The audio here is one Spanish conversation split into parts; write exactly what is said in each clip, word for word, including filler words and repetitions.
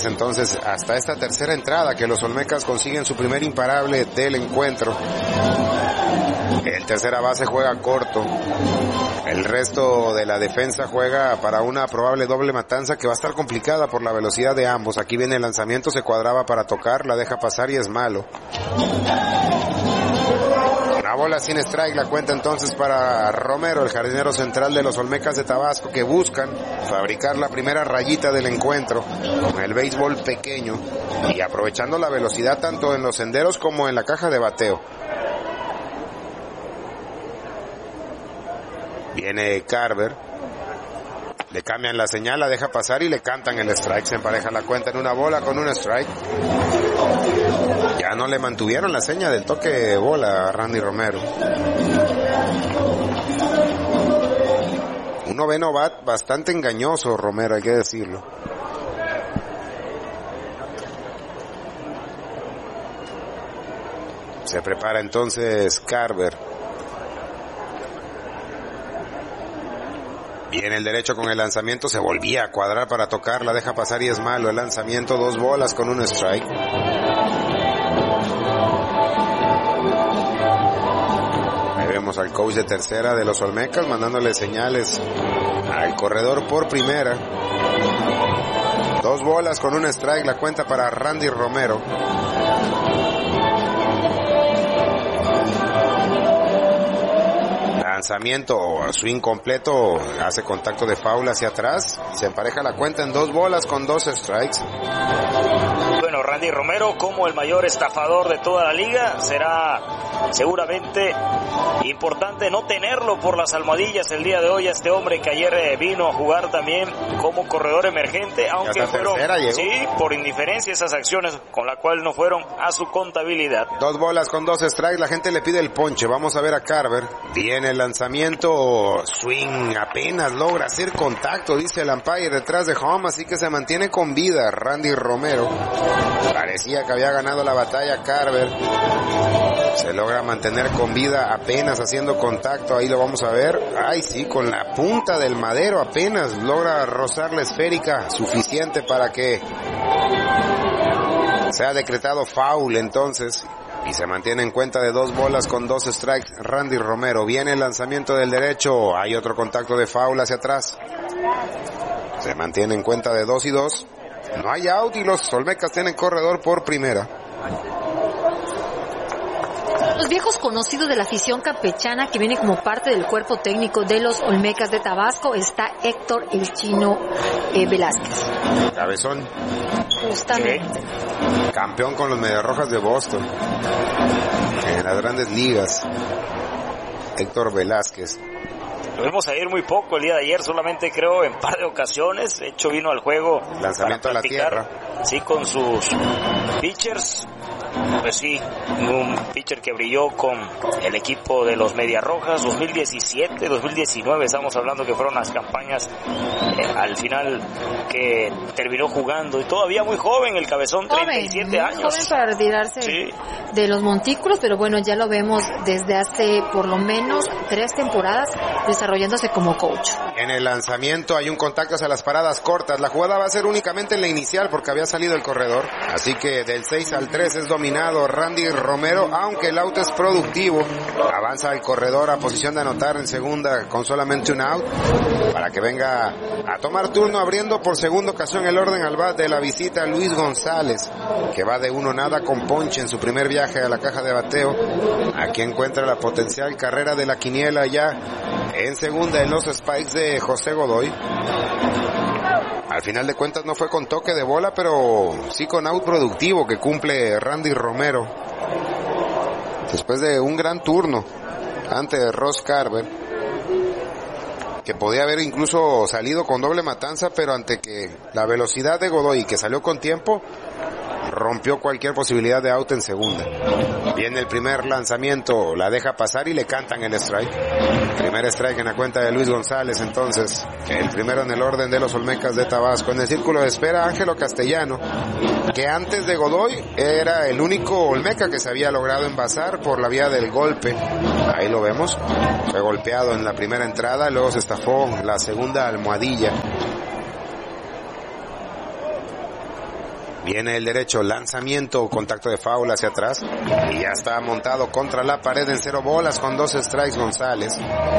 Es entonces hasta esta tercera entrada que los Olmecas consiguen su primer imparable del encuentro. El tercera base juega corto. El resto de la defensa juega para una probable doble matanza que va a estar complicada por la velocidad de ambos. Aquí viene el lanzamiento, se cuadraba para tocar, la deja pasar y es malo. Una bola sin strike, la cuenta entonces para Romero, el jardinero central de los Olmecas de Tabasco, que buscan fabricar la primera rayita del encuentro con el béisbol pequeño y aprovechando la velocidad tanto en los senderos como en la caja de bateo. Viene Carver, le cambian la señal, la deja pasar y le cantan el strike. Se empareja la cuenta en una bola con un strike. Ya no le mantuvieron la seña del toque de bola a Randy Romero. Un noveno bat bastante engañoso, Romero, hay que decirlo. Se prepara entonces Carver. Viene el derecho con el lanzamiento, se volvía a cuadrar para tocar, la deja pasar y es malo. El lanzamiento, dos bolas con un strike. Ahí vemos al coach de tercera de los Olmecas mandándole señales al corredor por primera. Dos bolas con un strike, la cuenta para Randy Romero. Lanzamiento, swing completo, hace contacto de foul hacia atrás, se empareja la cuenta en dos bolas con dos strikes. Bueno, Randy Romero, como el mayor estafador de toda la liga, será seguramente importante no tenerlo por las almohadillas el día de hoy a este hombre que ayer vino a jugar también como corredor emergente, aunque fueron, sí, por indiferencia esas acciones con la cual no fueron a su contabilidad. Dos bolas con dos strikes, la gente le pide el ponche. Vamos a ver a Carver. Viene el lanzamiento, swing, apenas logra hacer contacto, dice el umpire, detrás de home, así que se mantiene con vida Randy Romero. Parecía que había ganado la batalla Carver. Se logra mantener con vida apenas haciendo contacto, ahí lo vamos a ver. Ay, sí, con la punta del madero apenas logra rozar la esférica, suficiente para que sea decretado foul entonces. Y se mantiene en cuenta de dos bolas con dos strikes Randy Romero. Viene el lanzamiento del derecho, hay otro contacto de foul hacia atrás. Se mantiene en cuenta de dos y dos. No hay out y los Olmecas tienen corredor por primera. Los viejos conocidos de la afición campechana que viene como parte del cuerpo técnico de los Olmecas de Tabasco está Héctor el Chino eh, Velázquez. Cabezón. Justamente. ¿Qué? Campeón con los Mediarrojas de Boston en las grandes ligas. Héctor Velázquez. Lo vimos ayer muy poco, el día de ayer solamente creo en par de ocasiones. De hecho vino al juego lanzamiento a la tierra, sí, con sus pitchers. Pues sí, un pitcher que brilló con el equipo de los Mediarrojas dos mil diecisiete, dos mil diecinueve, estamos hablando que fueron las campañas eh, al final que terminó jugando, y todavía muy joven el cabezón, joven, treinta y siete años. Joven para retirarse, sí, de los montículos, pero bueno, ya lo vemos desde hace por lo menos tres temporadas desarrollándose como coach. En el lanzamiento hay un contacto hacia las paradas cortas, la jugada va a ser únicamente en la inicial porque había salido el corredor, así que del seis al tres es dominado Randy Romero, aunque el out es productivo. Avanza el corredor a posición de anotar en segunda con solamente un out para que venga a tomar turno abriendo por segunda ocasión el orden al bat de la visita Luis González, que va de uno nada con ponche en su primer viaje a la caja de bateo. Aquí encuentra la potencial carrera de la quiniela ya en segunda en los Spikes de José Godoy. Al final de cuentas no fue con toque de bola, pero sí con out productivo que cumple Randy Romero. Después de un gran turno ante Ross Carver, que podía haber incluso salido con doble matanza, pero ante que la velocidad de Godoy, que salió con tiempo, rompió cualquier posibilidad de out en segunda. Viene el primer lanzamiento, la deja pasar y le cantan el strike. Primer strike en la cuenta de Luis González, entonces, el primero en el orden de los Olmecas de Tabasco. En el círculo de espera, Ángelo Castellano, que antes de Godoy era el único Olmeca que se había logrado envasar por la vía del golpe. Ahí lo vemos, fue golpeado en la primera entrada, luego se estafó la segunda almohadilla. Viene el derecho, lanzamiento, contacto de foul hacia atrás. Y ya está montado contra la pared en cero bolas con dos strikes González.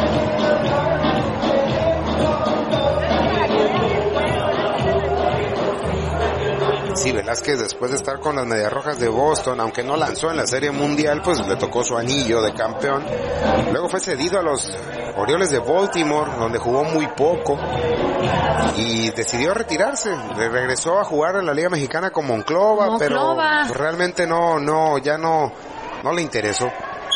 Sí, Velázquez, después de estar con las Medias Rojas de Boston, aunque no lanzó en la Serie Mundial, pues le tocó su anillo de campeón. Luego fue cedido a los Orioles de Baltimore, donde jugó muy poco, y decidió retirarse. Regresó a jugar en la Liga Mexicana con Monclova, Monclova. pero realmente no, no, ya no, no le interesó.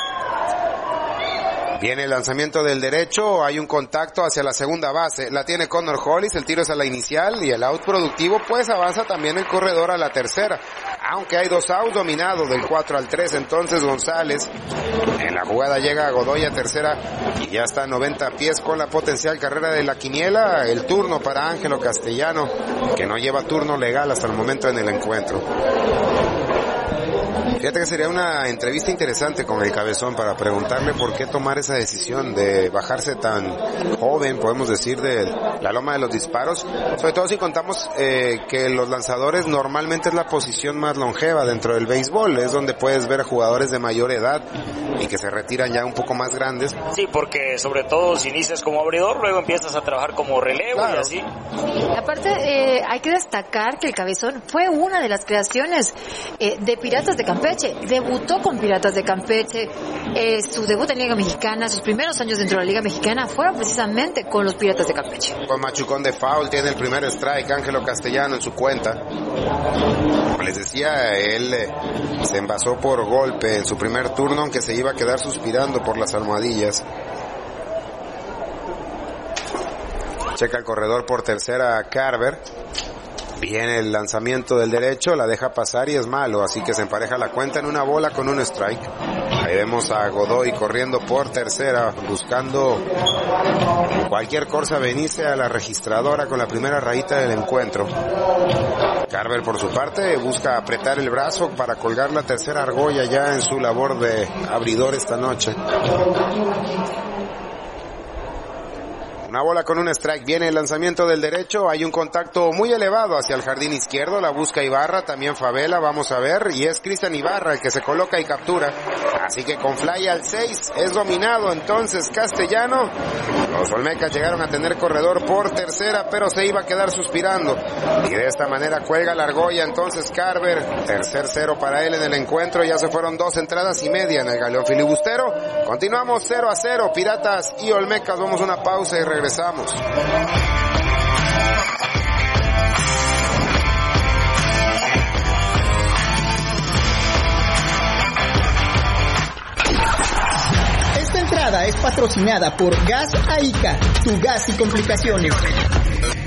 Viene el lanzamiento del derecho, hay un contacto hacia la segunda base, la tiene Connor Hollis, el tiro es a la inicial y el out productivo, pues avanza también el corredor a la tercera, aunque hay dos outs dominados del cuatro al tres, entonces González en la jugada llega a Godoy a tercera y ya está a noventa pies con la potencial carrera de la quiniela. El turno para Ángelo Castellano, que no lleva turno legal hasta el momento en el encuentro. Fíjate que sería una entrevista interesante con el Cabezón para preguntarle por qué tomar esa decisión de bajarse tan joven, podemos decir, de la loma de los disparos, sobre todo si contamos eh, que los lanzadores normalmente es la posición más longeva dentro del béisbol, es donde puedes ver a jugadores de mayor edad y que se retiran ya un poco más grandes. Sí, porque sobre todo si inicias como abridor, luego empiezas a trabajar como relevo, claro. Y así. Sí, aparte eh, hay que destacar que el Cabezón fue una de las creaciones eh, de Piratas de Campeche. Debutó con Piratas de Campeche, eh, su debut en Liga Mexicana, sus primeros años dentro de la Liga Mexicana fueron precisamente con los Piratas de Campeche. Con machucón de foul tiene el primer strike Ángelo Castellano en su cuenta. Como les decía, él eh, se envasó por golpe en su primer turno, aunque se iba a quedar suspirando por las almohadillas. Checa el corredor por tercera Carver. Viene el lanzamiento del derecho, la deja pasar y es malo, así que se empareja la cuenta en una bola con un strike. Ahí vemos a Godoy corriendo por tercera, buscando cualquier cosa venirse a la registradora con la primera rayita del encuentro. Carver, por su parte, busca apretar el brazo para colgar la tercera argolla ya en su labor de abridor esta noche. Una bola con un strike, viene el lanzamiento del derecho, hay un contacto muy elevado hacia el jardín izquierdo, la busca Ibarra, también Favela, vamos a ver, y es Cristian Ibarra el que se coloca y captura, así que con fly al seis, es dominado entonces Castellano. Los Olmecas llegaron a tener corredor por tercera, pero se iba a quedar suspirando, y de esta manera cuelga la argolla entonces Carver, tercer cero para él en el encuentro, ya se fueron dos entradas y media en el Galeón Filibustero, continuamos cero a cero, Piratas y Olmecas, vamos a una pausa y regresamos. Regresamos. Esta entrada es patrocinada por Gas Aica, tu gas y complicaciones.